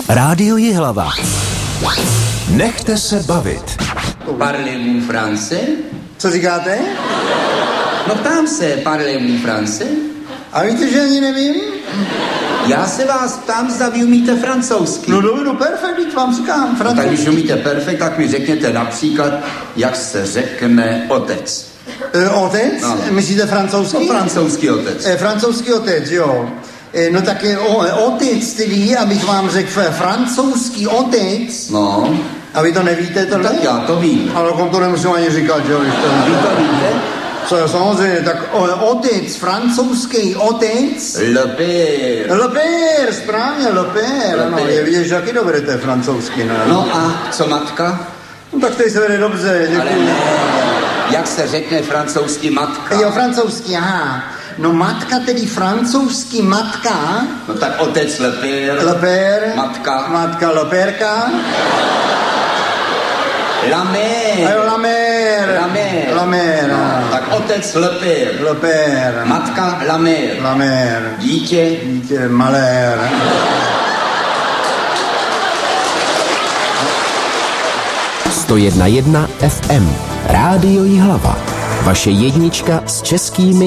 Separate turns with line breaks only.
Rádio Jihlava. Nechte se bavit.
Parlez-vous français?
Co říkáte?
No ptám se, parlez-vous français?
A víte, že ani nevím?
Já se vás ptám, zda vy umíte francouzsky.
No perfekt, vám říkám
Tak
francouzsky.
když umíte perfekt, tak mi řekněte například, jak se řekne otec.
Otec?
No.
Myslíte francouzský?
No, francouzský otec.
Francouzský otec, jo. No tak otec tedy, abych vám řekl francouzský otec.
No,
A vy to nevíte tohle?
tak já to vím.
Ale kom to nemusím ani říkat, jo. Když to
Vy to víte?
Co, samozřejmě, tak otec, francouzský otec.
Le père.
Le père, správně, le père. No, je vidět, že taky dobré to je francouzsky, ne?
No a co matka?
No tak tady se vede dobře,
Ale
děkuji.
ne, jak se řekne francouzsky matka?
Jo, francouzský, aha. No matka, tedy francouzský matka.
No tak otec le père.
Le père.
Matka.
Matka, le pérka.
La mère.
A jo, la mère.
La mère.
La mère.
No, tak otec le père.
Le père.
Matka la mère.
La mère.
Dítě.
Dítě, malér.
To 101 FM. Rádio Jihlava. Vaše jednička s českými